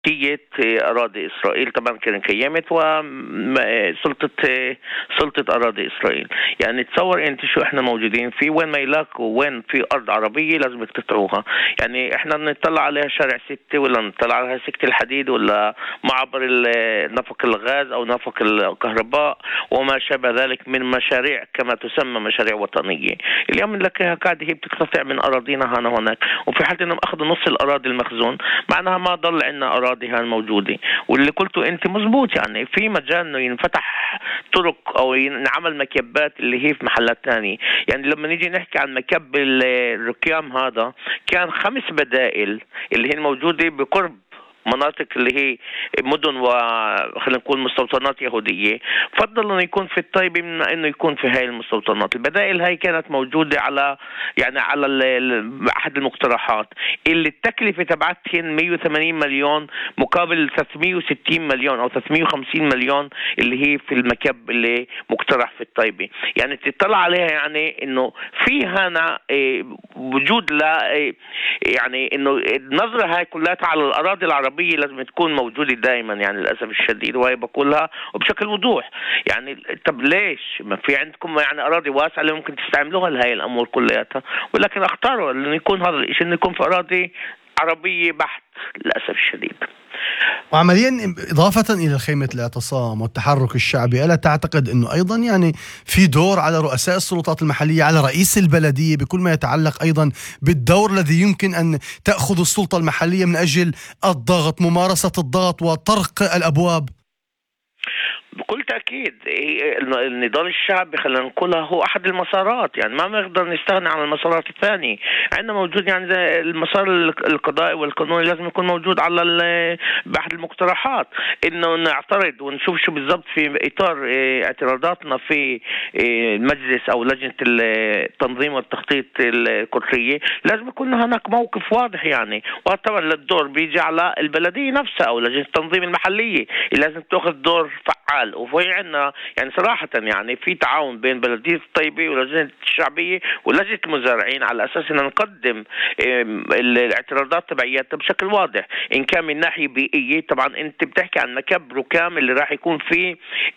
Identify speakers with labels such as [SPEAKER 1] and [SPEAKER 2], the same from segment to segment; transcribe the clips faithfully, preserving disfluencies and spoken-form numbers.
[SPEAKER 1] أراضي إسرائيل طبعا كانت قيمت وسلطة سلطة أراضي إسرائيل. يعني تصور أنت شو إحنا موجودين في، وين ما يلاقوا وين في أرض عربية لازم يقتطعوها. يعني إحنا نطلع عليها شارع ستة ولا نطلع عليها سكة الحديد ولا معبر نفق الغاز أو نفق الكهرباء وما شابه ذلك من مشاريع كما تسمى مشاريع وطنية. اليوم نلاقيها قاعدة هي بتقتطع من أراضينا هنا هناك، وفي حال إنهم أخذوا نص الأراضي المخزون معناها ما ضل عندنا أراضي هاي الموجودة. واللي قلته أنت مزبوط، يعني في مجال إنه ينفتح طرق أو ينعمل مكبات اللي هي في محلات تانية. يعني لما نيجي نحكي عن مكب الركام هذا كان خمس بدائل اللي هي الموجودة بقرب مناطق اللي هي مدن وخلينا نقول مستوطنات يهودية. فضل انه يكون في الطيبة من انه يكون في هاي المستوطنات. البدائل هاي كانت موجودة على يعني على احد المقترحات اللي التكلفة تبعتهن مية وثمانين مليون مقابل ثلاثمية وستين مليون او ثلاثمية وخمسين مليون اللي هي في المكب اللي مقترح في الطيبة. يعني تطلع عليها يعني انه في هنا وجود لا يعني انه النظرة هاي كلها على الاراضي العربية لازم تكون موجودة دائما. يعني للأسف الشديد وهي بقولها وبشكل وضوح. يعني طب ليش ما في عندكم يعني أراضي واسعة اللي ممكن تستعملوها لهي الأمور كلها، ولكن اختاروا أن يكون هذا الشيء أن يكون في أراضي عربية بحت للأسف الشديد.
[SPEAKER 2] وعمليا إضافة إلى خيمة الاعتصام والتحرك الشعبي، ألا تعتقد أنه أيضا يعني في دور على رؤساء السلطات المحلية، على رئيس البلدية بكل ما يتعلق أيضا بالدور الذي يمكن أن تأخذ السلطة المحلية من أجل الضغط، ممارسة الضغط وطرق الأبواب؟
[SPEAKER 1] بكل تأكيد النضال الشعبي خلينا نقولها هو أحد المسارات. يعني ما نقدر نستغنى عن المسارات الثانية. عندنا موجود يعني المسار القضائي والقانوني لازم يكون موجود على بأحد المقترحات، إنه نعترض ونشوف شو بالضبط في إطار اعتراضاتنا في المجلس أو لجنة التنظيم والتخطيط القطرية. لازم يكون هناك موقف واضح يعني. وطبعا الدور بيجي على البلدية نفسها أو لجنة التنظيم المحلية اللي لازم تأخذ دور فعال. وفي عندنا يعني صراحة يعني في تعاون بين بلدية الطيبة ولجنة الشعبية ولجنة المزارعين على أساس أن نقدم الاعتراضات تبعياتنا بشكل واضح. إن كان من ناحية بيئية طبعا أنت بتحكي عن مكب ركام اللي راح يكون فيه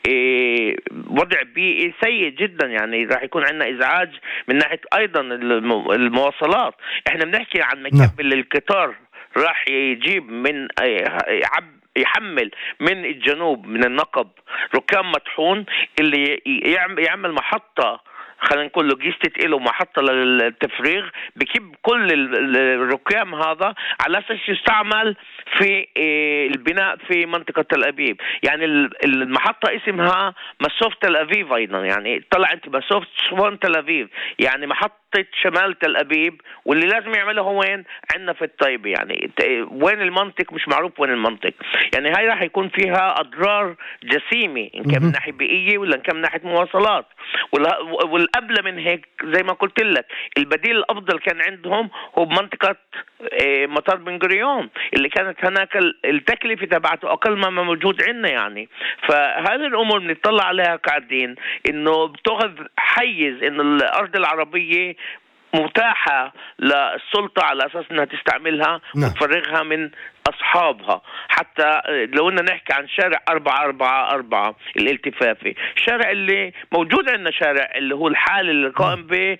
[SPEAKER 1] وضع بيئي سيء جدا. يعني راح يكون عندنا إزعاج من ناحية أيضا المواصلات. إحنا بنحكي عن مكب اللي القطار راح يجيب من عب يحمل من الجنوب من النقب ركام مطحون اللي يعمل محطة خلينا نقول لوجيستيك له محطة للتفريغ بكب كل الركام هذا على أساس يستعمل في البناء في منطقة تل أبيب. يعني المحطة اسمها مسوف تل أبيب أيضا. يعني طلع أنت مسوف شمال تل أبيب يعني محطة شمال تل أبيب، واللي لازم يعمله وين عندنا في الطيبة. يعني وين المنطق مش معروف وين المنطق. يعني هاي راح يكون فيها أضرار جسيمة إن كان من ناحية بيئية ولا إن كان من ناحية مواصلات. والأبلى من هيك زي ما قلت لك البديل الأفضل كان عندهم هو بمنطقة مطار بن غوريون اللي كانت هناك التكلفة تبعته أقل ما موجود عندنا. يعني فهذه الأمور بنطلع عليها قاعدين إنه بتأخذ حيز إنه الأرض العربية متاحة للسلطة على أساس أنها تستعملها وتفرغها من أصحابها. حتى لو أننا نحكي عن شارع أربعة أربعة أربعة الالتفافي، شارع اللي موجود عندنا شارع اللي هو الحال اللي قائم به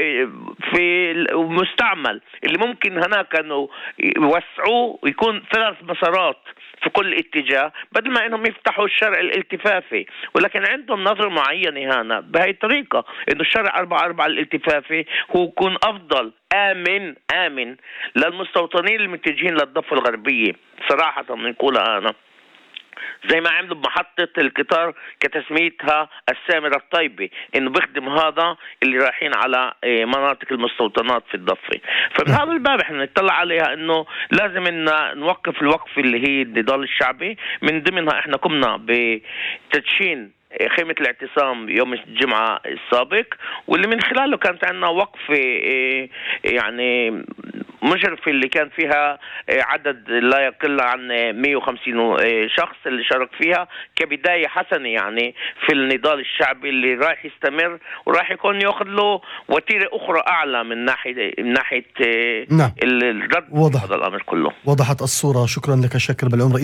[SPEAKER 1] في المستعمل اللي ممكن هناك كانوا يوسعوه ويكون ثلاث مسارات في كل اتجاه بدل ما انهم يفتحوا الشارع الالتفافي. ولكن عندهم نظرة معينة هنا بهاي الطريقة انه الشارع أربعة أربعة الالتفافي هو يكون افضل آمن آمن للمستوطنين المتجهين للضفة الغربية. صراحة بنقولها أنا زي ما عملوا بمحطة القطار كتسميتها السامرة الطيبة إنه بيخدم هذا اللي رايحين على مناطق المستوطنات في الضفة. فمن هذا الباب احنا نطلع عليها إنه لازم إن نوقف الوقف اللي هي النضال الشعبي. من ضمنها احنا قمنا بتدشين خيمة الاعتصام يوم الجمعة السابق واللي من خلاله كانت عندنا وقفة يعني مجرف اللي كان فيها عدد لا يقل عن مئة وخمسين شخص اللي شارك فيها كبداية حسنة يعني في النضال الشعبي اللي راح يستمر وراح يكون يأخذ له وتيرة أخرى أعلى من ناحية من ناحية
[SPEAKER 2] نعم.
[SPEAKER 1] الرد
[SPEAKER 2] وضح.
[SPEAKER 1] هذا الأمر كله.
[SPEAKER 2] وضحت الصورة. شكرا لك شاكر بالعمر.